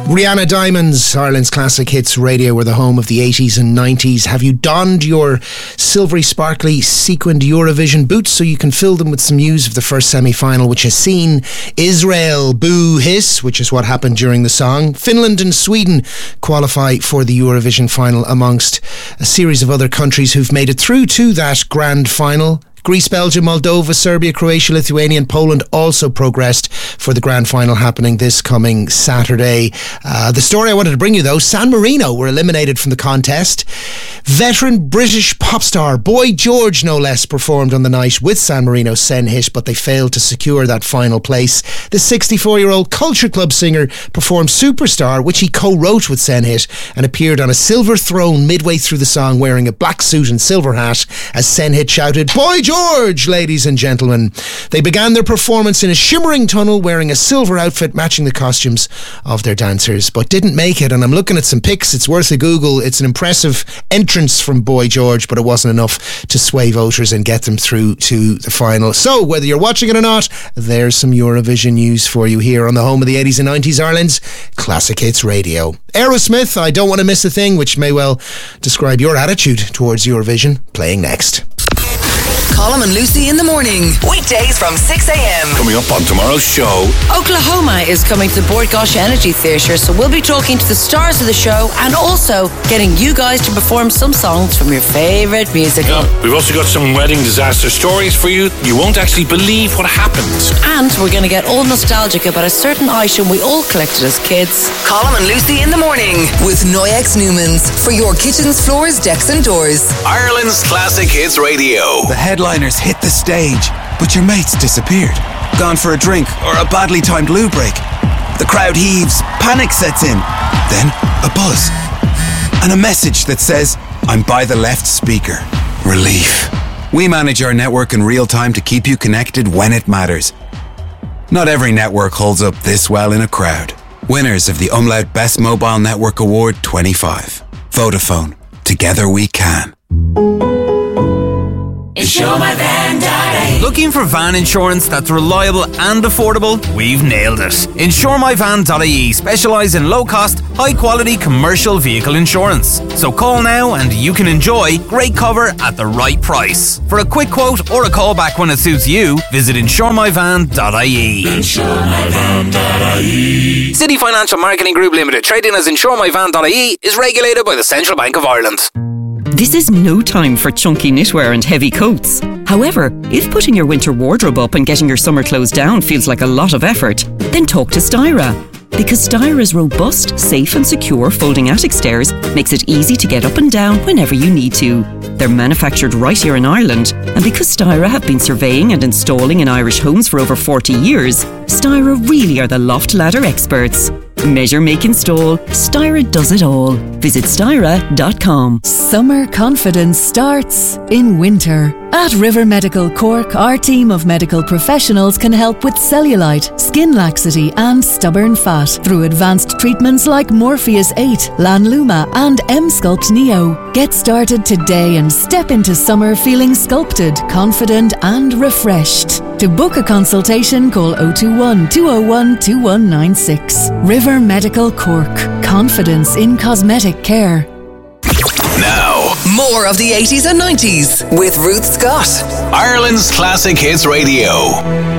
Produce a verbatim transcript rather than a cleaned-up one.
Rihanna Diamonds, Ireland's Classic Hits Radio, were the home of the eighties and nineties. Have you donned your silvery, sparkly, sequined Eurovision boots so you can fill them with some news of the first semi-final, which has seen Israel boo hiss, which is what happened during the song. Finland and Sweden qualify for the Eurovision final amongst a series of other countries who've made it through to that grand final. Greece, Belgium, Moldova, Serbia, Croatia, Lithuania and Poland also progressed for the grand final happening this coming Saturday. Uh, the story I wanted to bring you though, San Marino were eliminated from the contest. Veteran British pop star Boy George, no less, performed on the night with San Marino's Sen Hit, but they failed to secure that final place. The sixty-four-year-old Culture Club singer performed Superstar, which he co-wrote with Sen Hit, and appeared on a silver throne midway through the song wearing a black suit and silver hat as Sen Hit shouted, "Boy George!" George, ladies and gentlemen. They began their performance in a shimmering tunnel wearing a silver outfit matching the costumes of their dancers, but didn't make it. And I'm looking at some pics. It's worth a Google. It's an impressive entrance from Boy George, but it wasn't enough to sway voters and get them through to the final. So whether you're watching it or not, there's some Eurovision news for you here on the home of the eighties and nineties, Ireland's Classic Hits Radio. Aerosmith, I Don't Want to Miss a Thing, which may well describe your attitude towards Eurovision, playing next. Colm and Lucy in the morning. Weekdays from six a.m. Coming up on tomorrow's show, Oklahoma is coming to the Bord Gáis Energy Theatre, so we'll be talking to the stars of the show and also getting you guys to perform some songs from your favourite musical. Yeah, we've also got some wedding disaster stories for you. You won't actually believe what happened. And we're going to get all nostalgic about a certain item we all collected as kids. Colm and Lucy in the morning with Noyex Newmans for your kitchens, floors, decks and doors. Ireland's Classic Hits Radio. The headliners hit the stage, but your mates disappeared. Gone for a drink or a badly timed loo break. The crowd heaves, panic sets in. Then a buzz. And a message that says, "I'm by the left speaker." Relief. We manage our network in real time to keep you connected when it matters. Not every network holds up this well in a crowd. Winners of the Umlaut Best Mobile Network Award twenty-five. Vodafone. Together we can. Insure My Van dot I E. Looking for van insurance that's reliable and affordable? We've nailed it. Insure My Van dot I E specialise in low-cost, high-quality commercial vehicle insurance. So call now and you can enjoy great cover at the right price. For a quick quote or a call back when it suits you, visit Insure My Van dot I E. Insure My Van dot I E. City Financial Marketing Group Limited, trading as Insure My Van dot I E, is regulated by the Central Bank of Ireland. This is no time for chunky knitwear and heavy coats. However, if putting your winter wardrobe up and getting your summer clothes down feels like a lot of effort, then talk to Styra. Because Styra's robust, safe and secure folding attic stairs makes it easy to get up and down whenever you need to. They're manufactured right here in Ireland, and because Styra have been surveying and installing in Irish homes for over forty years, Styra really are the loft ladder experts. Measure, make, install. Styra does it all. Visit styra dot com. Summer confidence starts in winter. At River Medical Cork, our team of medical professionals can help with cellulite, skin laxity and stubborn fat through advanced treatments like Morpheus eight, Lanluma and M-Sculpt Neo. Get started today and step into summer feeling sculpted, confident and refreshed. To book a consultation, call oh two one, two oh one, two one nine six. River Medical Cork. Confidence in cosmetic care. Now, more of the eighties and nineties with Ruth Scott. Ireland's Classic Hits Radio.